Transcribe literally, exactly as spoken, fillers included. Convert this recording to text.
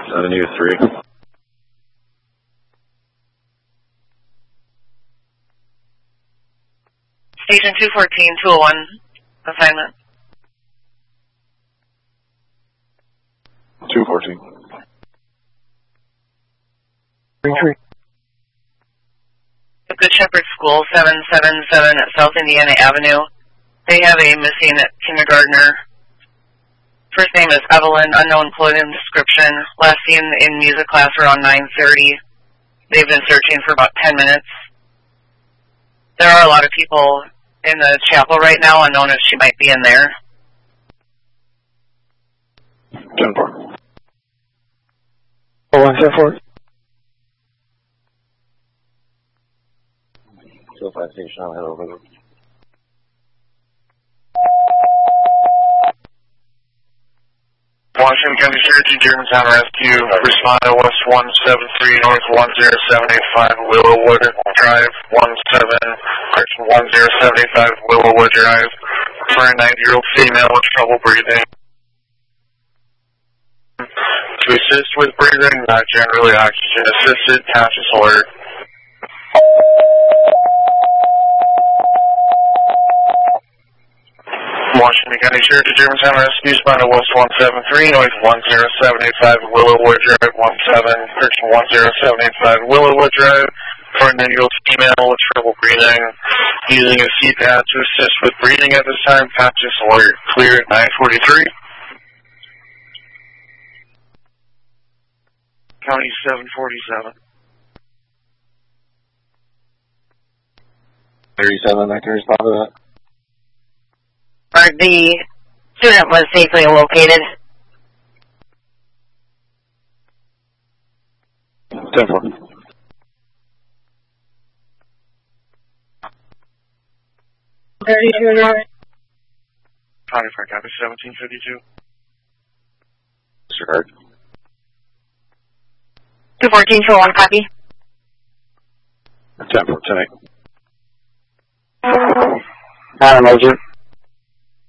Avenue three. Station two fourteen, two oh one, assignment. two fourteen. Three. The Good Shepherd School, seven seven seven at South Indiana Avenue. They have a missing kindergartner. First name is Evelyn, unknown clothing description. Last seen in music class around nine thirty. They've been searching for about ten minutes. There are a lot of people in the chapel right now, unknown if she might be in there. ten four. Oh, one ten four. two oh five station, I'll head over there. Washington County Surgery, Germantown Rescue, respond to West one seven three North one zero seven eight five Willowwood Drive, one seven, one zero seven eight five Willowwood Drive, for a ninety-year-old female with trouble breathing. To assist with breathing, not generally oxygen assisted, conscious alert. Washington County Sheriff of Germantown Rescue, respond to West one seven three North one zero seven eight five Willowwood Drive, one seven, one zero seven eight five Willowwood Drive, for a ninety-year-old female with trouble breathing, using a C PAP to assist with breathing at this time, conscious alert, clear at nine forty-three. County seven forty-seven. thirty-seven, I can respond to that. Or the student was safely located. ten four. thirty-two, North. twenty-four, copy, seventeen fifty-two. Disregard. two fourteen, two oh one, copy. ten four, ten eight. Not a major.